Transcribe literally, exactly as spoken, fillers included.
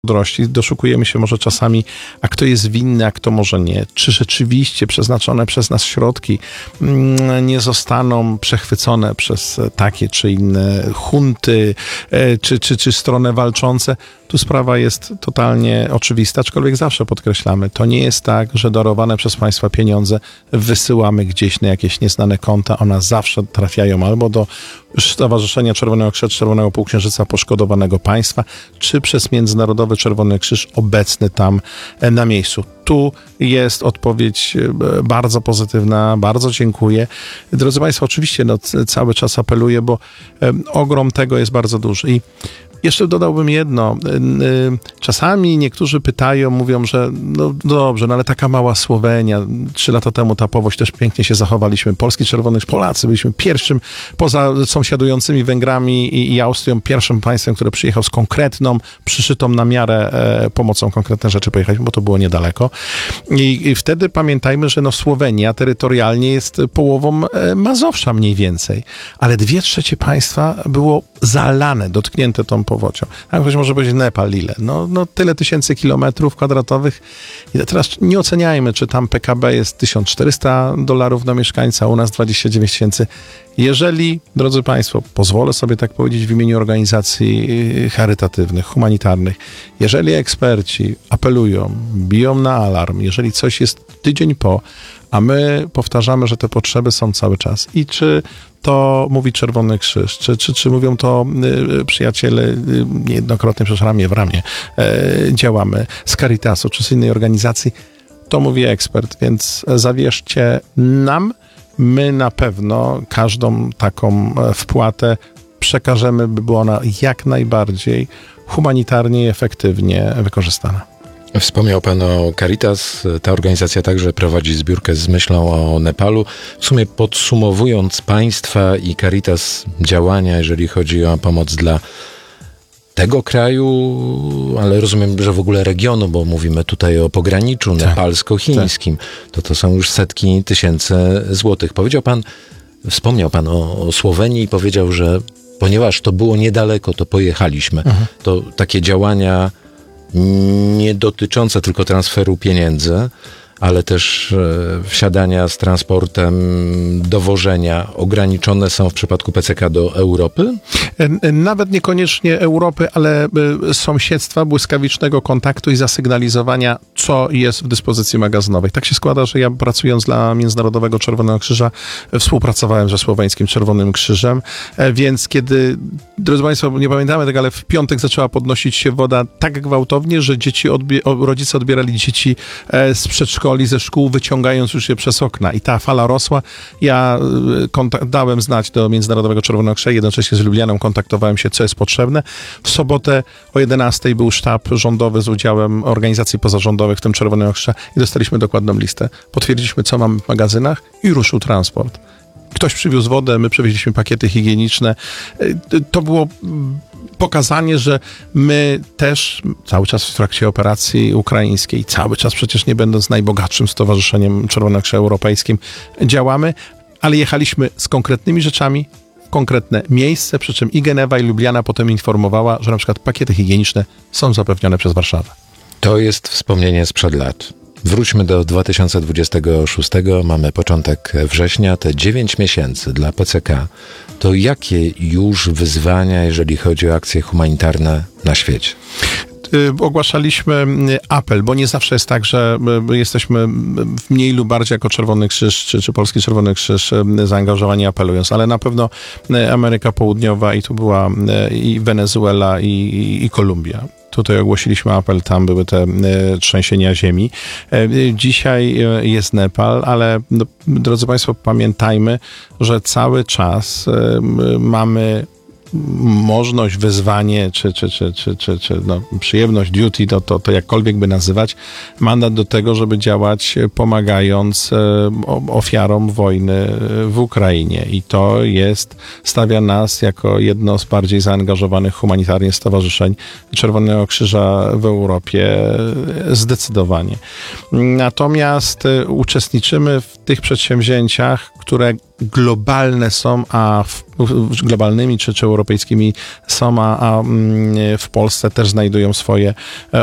mądrości, doszukujemy się może czasami, a kto jest winny, a kto może nie. Czy rzeczywiście przeznaczone przez nas środki nie zostaną przechwycone przez takie czy inne hunty, czy, czy, czy strony walczące. Tu sprawa jest totalnie oczywista, aczkolwiek zawsze podkreślamy, to nie jest tak, że darowane przez państwa pieniądze wysyłamy gdzieś na jakieś nieznane konta. One zawsze trafiają albo do Stowarzyszenia Czerwonego Krzyża, Czerwonego Półksiężyca poszkodowanego państwa, czy przez Międzynarodowy Czerwony Krzyż obecny tam na miejscu. Tu jest odpowiedź bardzo pozytywna, bardzo dziękuję. Drodzy Państwo, oczywiście no, cały czas apeluję, bo ogrom tego jest bardzo duży. I jeszcze dodałbym jedno. Czasami niektórzy pytają, mówią, że no dobrze, no ale taka mała Słowenia, trzy lata temu ta Powoć też pięknie się zachowaliśmy. Polski Czerwony Krzyż, Polacy byliśmy pierwszym, poza sąsiadującymi Węgrami i, i Austrią, pierwszym państwem, które przyjechał z konkretną, przyszytą na miarę e, pomocą konkretne rzeczy pojechaliśmy, bo to było niedaleko. I, i wtedy pamiętajmy, że no Słowenia terytorialnie jest połową e, Mazowsza mniej więcej, ale dwie trzecie państwa było zalane, dotknięte tą powodzią. A ktoś może powiedzieć, Nepal ile? No, no tyle tysięcy kilometrów kwadratowych. I teraz nie oceniajmy, czy tam P K B jest tysiąc czterysta dolarów na mieszkańca, u nas dwadzieścia dziewięć tysięcy. Jeżeli, drodzy Państwo, pozwolę sobie tak powiedzieć w imieniu organizacji charytatywnych, humanitarnych, jeżeli eksperci apelują, biją na alarm, jeżeli coś jest tydzień po, a my powtarzamy, że te potrzeby są cały czas. I czy to mówi Czerwony Krzyż, czy, czy, czy mówią to y, przyjaciele y, niejednokrotnie przez ramię w ramię y, działamy z Caritasu, czy z innej organizacji, to mówi ekspert, więc zawierzcie nam, my na pewno każdą taką wpłatę przekażemy, by była ona jak najbardziej humanitarnie i efektywnie wykorzystana. Wspomniał Pan o Caritas. Ta organizacja także prowadzi zbiórkę z myślą o Nepalu. W sumie podsumowując Państwa i Caritas działania, jeżeli chodzi o pomoc dla tego kraju, ale rozumiem, że w ogóle regionu, bo mówimy tutaj o pograniczu tak, nepalsko-chińskim, tak. to to są już setki tysięcy złotych. Powiedział Pan, wspomniał Pan o, o Słowenii i powiedział, że ponieważ to było niedaleko, to pojechaliśmy. Mhm. To takie działania nie dotyczące tylko transferu pieniędzy, ale też e, wsiadania z transportem, dowożenia ograniczone są w przypadku P C K do Europy? Nawet niekoniecznie Europy, ale sąsiedztwa, błyskawicznego kontaktu i zasygnalizowania, co jest w dyspozycji magazynowej. Tak się składa, że ja pracując dla Międzynarodowego Czerwonego Krzyża współpracowałem ze Słoweńskim Czerwonym Krzyżem, więc kiedy, drodzy Państwo, nie pamiętamy tego, ale w piątek zaczęła podnosić się woda tak gwałtownie, że dzieci odbie- rodzice odbierali dzieci z przedszkoli, ze szkół, wyciągając już je przez okna. I ta fala rosła. Ja kontakt- dałem znać do Międzynarodowego Czerwonego Krzyża, jednocześnie z Lublianą kontaktowałem się, co jest potrzebne. W sobotę o jedenastej był sztab rządowy z udziałem organizacji pozarządowych, w tym Czerwonego Krzyża, i dostaliśmy dokładną listę. Potwierdziliśmy, co mamy w magazynach i ruszył transport. Ktoś przywiózł wodę, my przywieźliśmy pakiety higieniczne. To było pokazanie, że my też cały czas w trakcie operacji ukraińskiej, cały czas przecież nie będąc najbogatszym stowarzyszeniem Czerwonego Krzyża Europejskim, działamy, ale jechaliśmy z konkretnymi rzeczami w konkretne miejsce, przy czym i Genewa, i Lubliana potem informowała, że na przykład pakiety higieniczne są zapewnione przez Warszawę. To jest wspomnienie sprzed lat. Wróćmy do dwa tysiące dwudziestego szóstego, mamy początek września, te dziewięć miesięcy dla P C K. To jakie już wyzwania, jeżeli chodzi o akcje humanitarne na świecie? Ogłaszaliśmy apel, bo nie zawsze jest tak, że jesteśmy mniej lub bardziej jako Czerwony Krzyż czy, czy Polski Czerwony Krzyż zaangażowani apelując, ale na pewno Ameryka Południowa i tu była i Wenezuela i, i, i Kolumbia. Tutaj ogłosiliśmy apel, tam były te e, trzęsienia ziemi. E, dzisiaj e, jest Nepal, ale no, drodzy Państwo, pamiętajmy, że cały czas e, mamy możliwość, wyzwanie, czy, czy, czy, czy, czy, czy no, przyjemność, duty, to, to, to jakkolwiek by nazywać, mandat do tego, żeby działać pomagając e, ofiarom wojny w Ukrainie. I to jest, stawia nas jako jedno z bardziej zaangażowanych humanitarnie stowarzyszeń Czerwonego Krzyża w Europie zdecydowanie. Natomiast e, uczestniczymy w tych przedsięwzięciach, które globalne są, a w, w, globalnymi czy, czy europejskimi są, a, a w Polsce też znajdują swoje